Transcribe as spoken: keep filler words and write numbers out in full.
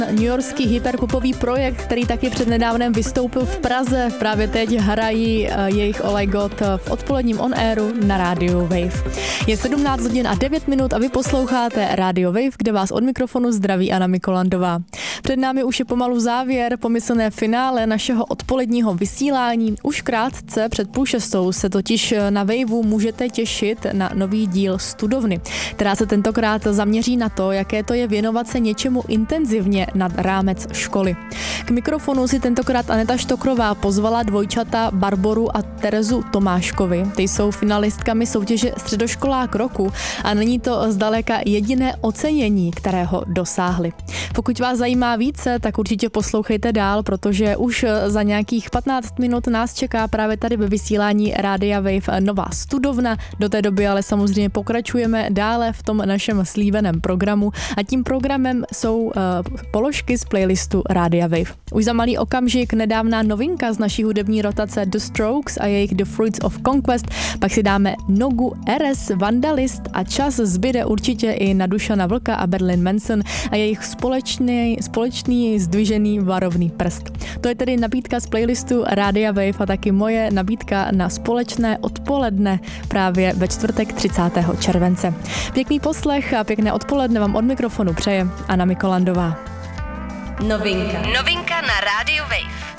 Newyorský hyperpopový projekt, který taky přednedávnem vystoupil v Praze. Právě teď hrají jejich All I Got v odpoledním on airu na rádiu Wave. Je sedmnáct hodin a devět minut a vy posloucháte rádio Wave, kde vás od mikrofonu zdraví Anna Mikolandová. Před námi už je pomalu závěr, pomyslné finále našeho odpoledního vysílání. Už krátce před půl šestou se totiž na Waveu můžete těšit na nový díl Studovny, která se tentokrát zaměří na to, jaké to je věnovat se něčemu intenzivně nad rámec školy. K mikrofonu si tentokrát Aneta Štokrová pozvala dvojčata Barboru a Terezu Tomáškovi. Ty jsou finalistkami soutěže Středoškolák roku a není to zdaleka jediné ocenění, kterého dosáhli. Pokud vás zajímá více, tak určitě poslouchejte dál, protože už za nějakých patnáct minut nás čeká právě tady ve vysílání Rádia Wave nová Studovna. Do té doby ale samozřejmě pokračujeme dále v tom našem slíbeném programu a tím programem jsou uh, položky z playlistu Rádia Wave. Už za malý okamžik nedávná novinka z naší hudební rotace The Strokes a jejich The Fruits of Conquest, pak si dáme Nogu, Eres, Vandalist a čas zbyde určitě i na Dušana Vlka a Berlin Manson a jejich společný, společný zdvižený varovný prst. To je tedy nabídka z playlistu Rádia Wave a taky moje nabídka na společné odpoledne právě ve čtvrtek třicátého července. Pěkný poslech a pěkné odpoledne vám od mikrofonu přeje Anna Mikolandová. Novinka. Novinka na rádiu Wave.